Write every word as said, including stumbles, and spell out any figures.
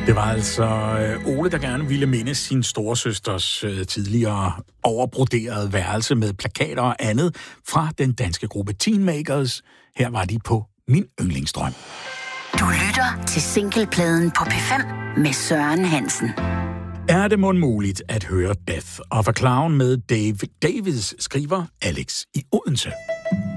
Det var altså Ole, der gerne ville minde sin storesøsters tidligere overbroderede værelse med plakater og andet fra den danske gruppe Teenmakers. Her var de på Min Yndlingsdrøm. Du lytter til Singlepladen på P fem med Søren Hansen. Er det mon muligt at høre Death of a Clown med Dave Davids, skriver Alex i Odense.